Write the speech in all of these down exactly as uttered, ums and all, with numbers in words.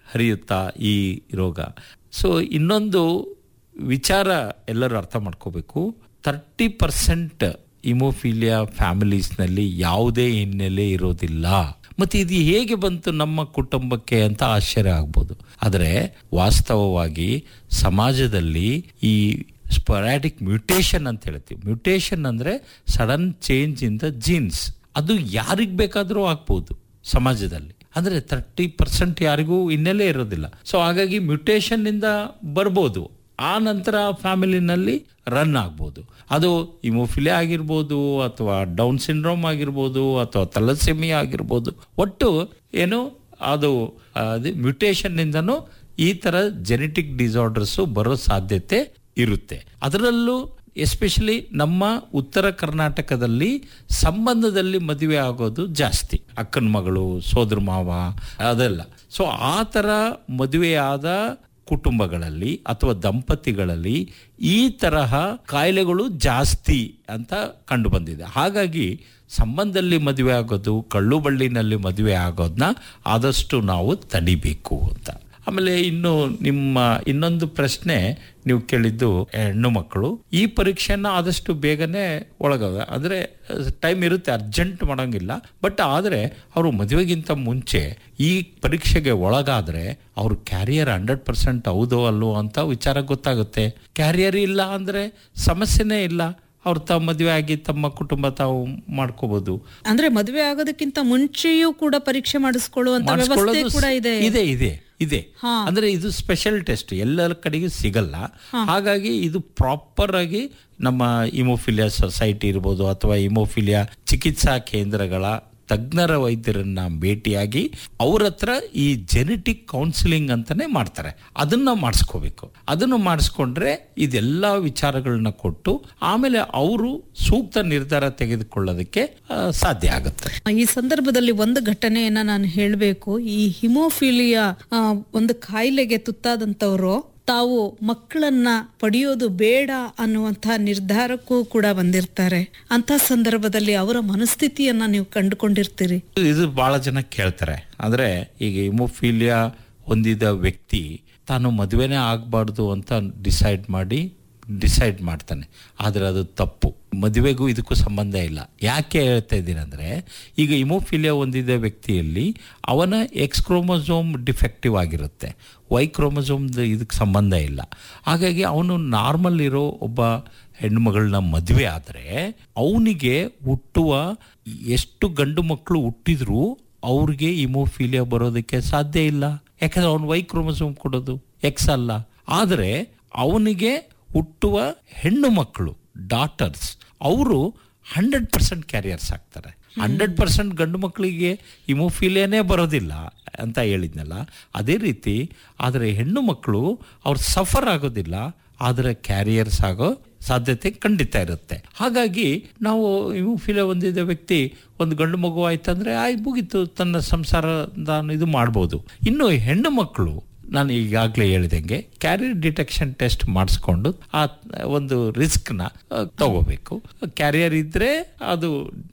ಹರಿಯುತ್ತಾ ಈ ರೋಗ. ಸೊ ಇನ್ನೊಂದು ವಿಚಾರ ಎಲ್ಲರೂ ಅರ್ಥ ಮಾಡ್ಕೋಬೇಕು, ತರ್ಟಿ ಪರ್ಸೆಂಟ್ ಹಿಮೋಫಿಲಿಯಾ ಫ್ಯಾಮಿಲೀಸ್ನಲ್ಲಿ ಯಾವುದೇ ಹಿನ್ನೆಲೆ ಇರೋದಿಲ್ಲ. ಮತ್ತು ಇದು ಹೇಗೆ ಬಂತು ನಮ್ಮ ಕುಟುಂಬಕ್ಕೆ ಅಂತ ಆಶ್ಚರ್ಯ ಆಗ್ಬೋದು. ಆದರೆ ವಾಸ್ತವವಾಗಿ ಸಮಾಜದಲ್ಲಿ ಈ ಸ್ಪೊರಾಡಿಕ್ ಮ್ಯೂಟೇಷನ್ ಅಂತ ಹೇಳ್ತೀವಿ. ಮ್ಯೂಟೇಷನ್ ಅಂದರೆ sudden change in the jeans. ಅದು ಯಾರಿಗೆ ಬೇಕಾದರೂ ಆಗ್ಬೋದು ಸಮಾಜದಲ್ಲಿ. ಅಂದರೆ ತರ್ಟಿ ಪರ್ಸೆಂಟ್ ಯಾರಿಗೂ ಹಿನ್ನೆಲೆ ಇರೋದಿಲ್ಲ. ಸೊ ಹಾಗಾಗಿ ಮ್ಯೂಟೇಷನ್ನಿಂದ ಬರ್ಬೋದು, ಆ ನಂತರ ಫ್ಯಾಮಿಲಿನಲ್ಲಿ ರನ್ ಆಗ್ಬೋದು. ಅದು ಹಿಮೋಫಿಲಿಯಾ ಆಗಿರ್ಬೋದು, ಅಥವಾ ಡೌನ್ ಸಿಂಡ್ರೋಮ್ ಆಗಿರ್ಬೋದು, ಅಥವಾ ಥಲಸೆಮಿಯಾ ಆಗಿರ್ಬೋದು. ಒಟ್ಟು ಏನು ಅದು ಅದು ಮ್ಯೂಟೇಷನ್ನಿಂದನೂ ಈ ಥರ ಜೆನೆಟಿಕ್ ಡಿಸಾರ್ಡರ್ಸು ಬರೋ ಸಾಧ್ಯತೆ ಇರುತ್ತೆ. ಅದರಲ್ಲೂ ಎಸ್ಪೆಷಲಿ ನಮ್ಮ ಉತ್ತರ ಕರ್ನಾಟಕದಲ್ಲಿ ಸಂಬಂಧದಲ್ಲಿ ಮದುವೆ ಆಗೋದು ಜಾಸ್ತಿ, ಅಕ್ಕನ ಮಗಳು, ಸೋದರ ಮಾವ ಅದೆಲ್ಲ. ಸೊ ಆ ಥರ ಮದುವೆಯಾದ ಕುಟುಂಬಗಳಲ್ಲಿ ಅಥವಾ ದಂಪತಿಗಳಲ್ಲಿ ಈ ತರಹ ಕಾಯಿಲೆಗಳು ಜಾಸ್ತಿ ಅಂತ ಕಂಡು ಬಂದಿದೆ. ಹಾಗಾಗಿ ಸಂಬಂಧದಲ್ಲಿ ಮದುವೆ ಆಗೋದು, ಕಳ್ಳು ಬಳ್ಳಿನಲ್ಲಿ ಮದುವೆ ಆಗೋದನ್ನ ಆದಷ್ಟು ನಾವು ತಡಿಬೇಕು ಅಂತ. ಆಮೇಲೆ ಇನ್ನು ನಿಮ್ಮ ಇನ್ನೊಂದು ಪ್ರಶ್ನೆ ನೀವು ಕೇಳಿದ್ದು ಹೆಣ್ಣು ಮಕ್ಕಳು. ಈ ಪರೀಕ್ಷೆನ ಆದಷ್ಟು ಬೇಗನೆ ಒಳಗಾಗ, ಅಂದರೆ ಟೈಮ್ ಇರುತ್ತೆ, ಅರ್ಜೆಂಟ್ ಮಾಡೋಂಗಿಲ್ಲ. ಬಟ್ ಆದರೆ ಅವರು ಮದುವೆಗಿಂತ ಮುಂಚೆ ಈ ಪರೀಕ್ಷೆಗೆ ಒಳಗಾದರೆ ಅವರು ಕ್ಯಾರಿಯರ್ ಹಂಡ್ರೆಡ್ ಪರ್ಸೆಂಟ್ ಹೌದೋ ಅಲ್ಲೋ ಅಂತ ವಿಚಾರ ಗೊತ್ತಾಗುತ್ತೆ. ಕ್ಯಾರಿಯರ್ ಇಲ್ಲ ಅಂದರೆ ಸಮಸ್ಯೆನೇ ಇಲ್ಲ, ಅವ್ರು ತಾವು ಮದುವೆ ಆಗಿ ತಮ್ಮ ಕುಟುಂಬ ತಾವು ಮಾಡ್ಕೋಬಹುದು. ಅಂದ್ರೆ ಮದುವೆ ಆಗೋದಕ್ಕಿಂತ ಮುಂಚೆಯೂ ಕೂಡ ಪರೀಕ್ಷೆ ಮಾಡಿಸ್ಕೊಳ್ಳುವಂತ ವ್ಯವಸ್ಥೆ ಕೂಡ ಇದೆ ಇದೆ ಇದೆ ಇದೆ ಅಂದ್ರೆ ಇದು ಸ್ಪೆಷಲ್ ಟೆಸ್ಟ್ ಎಲ್ಲರ ಕಡೆಗೂ ಸಿಗಲ್ಲ. ಹಾಗಾಗಿ ಇದು ಪ್ರಾಪರ್ ಆಗಿ ನಮ್ಮ ಹಿಮೋಫಿಲಿಯಾ ಸೊಸೈಟಿ ಇರ್ಬೋದು ಅಥವಾ ಹಿಮೋಫಿಲಿಯಾ ಚಿಕಿತ್ಸಾ ಕೇಂದ್ರಗಳ ತಜ್ಞರ ವೈದ್ಯರನ್ನ ಭೇಟಿಯಾಗಿ ಅವ್ರ ಹತ್ರ ಈ ಜೆನೆಟಿಕ್ ಕೌನ್ಸಿಲಿಂಗ್ ಅಂತಾನೆ ಮಾಡ್ತಾರೆ, ಅದನ್ನ ಮಾಡಿಸ್ಕೋಬೇಕು. ಅದನ್ನು ಮಾಡಿಸ್ಕೊಂಡ್ರೆ ಇದೆಲ್ಲ ವಿಚಾರಗಳನ್ನ ಕೊಟ್ಟು ಆಮೇಲೆ ಅವರು ಸೂಕ್ತ ನಿರ್ಧಾರ ತೆಗೆದುಕೊಳ್ಳೋದಕ್ಕೆ ಸಾಧ್ಯ ಆಗುತ್ತೆ. ಈ ಸಂದರ್ಭದಲ್ಲಿ ಒಂದು ಘಟನೆಯನ್ನ ನಾನು ಹೇಳಬೇಕು. ಈ ಹಿಮೋಫಿಲಿಯಾ ಒಂದು ಕಾಯಿಲೆಗೆ ತುತ್ತಾದಂತವರು ತಾವು ಮಕ್ಕಳನ್ನ ಪಡೆಯೋದು ಬೇಡ ಅನ್ನುವಂಥ ನಿರ್ಧಾರಕ್ಕೂ ಕೂಡ ಬಂದಿರ್ತಾರೆ. ಅಂತ ಸಂದರ್ಭದಲ್ಲಿ ಅವರ ಮನಸ್ಥಿತಿಯನ್ನ ನೀವು ಕಂಡುಕೊಂಡಿರ್ತೀರಿ. ಇದು ಬಹಳ ಜನ ಕೇಳ್ತಾರೆ. ಅಂದ್ರೆ ಈಗ ಹಿಮೋಫಿಲಿಯಾ ಹೊಂದಿದ ವ್ಯಕ್ತಿ ತಾನು ಮದುವೆನೇ ಆಗಬಾರ್ದು ಅಂತ ಡಿಸೈಡ್ ಮಾಡಿ ಡಿಸೈಡ್ ಮಾಡ್ತಾನೆ. ಆದರೆ ಅದು ತಪ್ಪು. ಮದುವೆಗೂ ಇದಕ್ಕೂ ಸಂಬಂಧ ಇಲ್ಲ. ಯಾಕೆ ಹೇಳ್ತಾ ಇದ್ದೀನಿ ಅಂದರೆ, ಈಗ ಹಿಮೋಫಿಲಿಯಾ ಹೊಂದಿದ ವ್ಯಕ್ತಿಯಲ್ಲಿ ಅವನ ಎಕ್ಸ್ ಕ್ರೋಮೋಸೋಮ್ ಡಿಫೆಕ್ಟಿವ್ ಆಗಿರುತ್ತೆ, ವೈ ಕ್ರೋಮೋಸೋಮ್ದು ಇದಕ್ಕೆ ಸಂಬಂಧ ಇಲ್ಲ. ಹಾಗಾಗಿ ಅವನು ನಾರ್ಮಲ್ ಇರೋ ಒಬ್ಬ ಹೆಣ್ಣುಮಗಳನ್ನ ಮದುವೆ ಆದರೆ ಅವನಿಗೆ ಹುಟ್ಟುವ ಎಷ್ಟು ಗಂಡು ಮಕ್ಕಳು ಹುಟ್ಟಿದ್ರೂ ಅವ್ರಿಗೆ ಹಿಮೋಫಿಲಿಯಾ ಬರೋದಕ್ಕೆ ಸಾಧ್ಯ ಇಲ್ಲ. ಯಾಕಂದರೆ ಅವನು ವೈ ಕ್ರೋಮೋಸೋಮ್ ಕೊಡೋದು ಎಕ್ಸ್ ಅಲ್ಲ. ಆದರೆ ಅವನಿಗೆ ಹುಟ್ಟುವ ಹೆಣ್ಣು ಮಕ್ಕಳು ಡಾಟರ್ಸ್ ಅವರು ಹಂಡ್ರೆಡ್ ಪರ್ಸೆಂಟ್ ಕ್ಯಾರಿಯರ್ಸ್ ಆಗ್ತಾರೆ. ಹಂಡ್ರೆಡ್ ಪರ್ಸೆಂಟ್ ಗಂಡು ಮಕ್ಕಳಿಗೆ ಹಿಮೋಫಿಲಿಯಾನೇ ಬರೋದಿಲ್ಲ ಅಂತ ಹೇಳಿದ್ನಲ್ಲ, ಅದೇ ರೀತಿ. ಆದರೆ ಹೆಣ್ಣು ಮಕ್ಕಳು ಅವ್ರು ಸಫರ್ ಆಗೋದಿಲ್ಲ, ಆದರೆ ಕ್ಯಾರಿಯರ್ಸ್ ಆಗೋ ಸಾಧ್ಯತೆ ಖಂಡಿತ ಇರುತ್ತೆ. ಹಾಗಾಗಿ ನಾವು ಹಿಮೋಫಿಲಿಯಾ ಹೊಂದಿದ ವ್ಯಕ್ತಿ ಒಂದು ಗಂಡು ಮಗು ಆಯ್ತಂದ್ರೆ ಆಯ್ತು, ಮುಗೀತು, ತನ್ನ ಸಂಸಾರದ ಇದು ಮಾಡ್ಬೋದು. ಇನ್ನು ಹೆಣ್ಣು ಮಕ್ಕಳು ನಾನು ಈಗಾಗಲೇ ಹೇಳಿದಂಗೆ ಕ್ಯಾರಿಯರ್ ಡಿಟೆಕ್ಷನ್ ಟೆಸ್ಟ್ ಮಾಡಿಸ್ಕೊಂಡು ಆ ಒಂದು ರಿಸ್ಕ್ನ ತಗೋಬೇಕು. ಕ್ಯಾರಿಯರ್ ಇದ್ರೆ ಅದು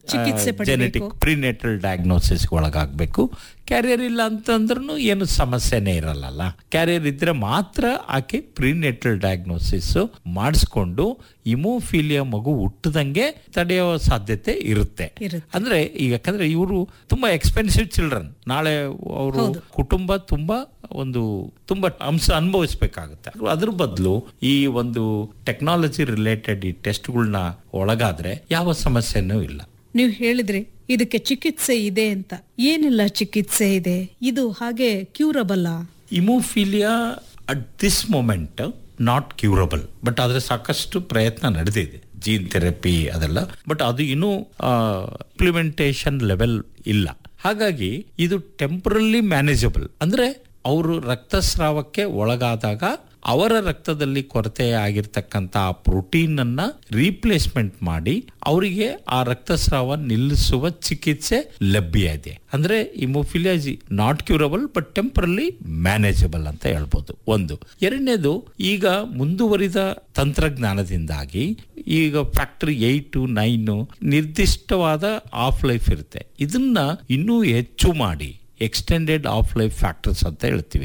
ಜೆನೆಟಿಕ್ ಪ್ರಿನೇಟಲ್ ಡಯಾಗ್ನೋಸಿಸ್ ಒಳಗಾಗಬೇಕು. ಕ್ಯಾರಿಯರ್ ಇಲ್ಲ ಅಂತಂದ್ರೂ ಏನು ಸಮಸ್ಯೆನೇ ಇರಲ್ಲ. ಕ್ಯಾರಿಯರ್ ಇದ್ರೆ ಮಾತ್ರ ಆಕೆ ಪ್ರಿನೇಟಲ್ ಡಯಾಗ್ನೋಸಿಸ್ ಮಾಡಿಸ್ಕೊಂಡು ಹಿಮೋಫಿಲಿಯಾ ಮಗು ಹುಟ್ಟದಂಗೆ ತಡೆಯೋ ಸಾಧ್ಯತೆ ಇರುತ್ತೆ. ಅಂದ್ರೆ ಈಗ ಯಾಕಂದ್ರೆ ಇವರು ತುಂಬಾ ಎಕ್ಸ್ಪೆನ್ಸಿವ್ ಚಿಲ್ಡ್ರನ್, ನಾಳೆ ಅವರು ಕುಟುಂಬ ತುಂಬಾ ಒಂದು ತುಂಬಾ ಅಂಶ ಅನುಭವಿಸ್ಬೇಕಾಗುತ್ತೆ. ಅದ್ರ ಬದಲು ಈ ಒಂದು ಟೆಕ್ನಾಲಜಿ ರಿಲೇಟೆಡ್ ಈ ಟೆಸ್ಟ್ಗಳನ್ನ ಒಳಗಾದ್ರೆ ಯಾವ ಸಮಸ್ಯೆನೂ ಇಲ್ಲ. ನೀವು ಹೇಳಿದ್ರಿ ಇದಕ್ಕೆ ಚಿಕಿತ್ಸೆ ಇದೆ ಅಂತ. ಏನೆಲ್ಲ ಚಿಕಿತ್ಸೆ ಇದೆ? ಇದು ಹಾಗೆ curable? Haemophilia at this moment not curable, but ಆದ್ರೆ ಸಾಕಷ್ಟು ಪ್ರಯತ್ನ ನಡೆದಿದೆ, ಜೀನ್ ಥೆರಪಿ ಅದೆಲ್ಲ. ಬಟ್ ಅದು ಇನ್ನೂ ಇಂಪ್ಲಿಮೆಂಟೇಷನ್ ಲೆವೆಲ್ ಇಲ್ಲ. ಹಾಗಾಗಿ ಇದು ಟೆಂಪರಲಿ ಮ್ಯಾನೇಜಬಲ್. ಅಂದ್ರೆ ಅವರು ರಕ್ತಸ್ರಾವಕ್ಕೆ ಒಳಗಾದಾಗ ಅವರ ರಕ್ತದಲ್ಲಿ ಕೊರತೆ ಆಗಿರ್ತಕ್ಕಂಥ ಆ ಪ್ರೋಟೀನ್ ಅನ್ನ ರೀಪ್ಲೇಸ್ಮೆಂಟ್ ಮಾಡಿ ಅವರಿಗೆ ಆ ರಕ್ತಸ್ರಾವ ನಿಲ್ಲಿಸುವ ಚಿಕಿತ್ಸೆ ಲಭ್ಯ ಇದೆ. ಅಂದ್ರೆ haemophilia is not curable but temporarily manageable ಅಂತ ಹೇಳ್ಬೋದು. ಒಂದು. ಎರಡನೇದು, ಈಗ ಮುಂದುವರಿದ ತಂತ್ರಜ್ಞಾನದಿಂದಾಗಿ ಈಗ ಫ್ಯಾಕ್ಟರಿ ಏಟ್ ನೈನ್ ನಿರ್ದಿಷ್ಟವಾದ ಆಫ್ ಲೈಫ್ ಇರುತ್ತೆ. ಇದನ್ನ ಇನ್ನೂ ಹೆಚ್ಚು ಮಾಡಿ ಎಕ್ಸ್ಟೆಂಡೆಡ್ ಆಫ್ ಲೈಫ್ ಫ್ಯಾಕ್ಟರ್ಸ್ ಅಂತ ಹೇಳ್ತೀವಿ.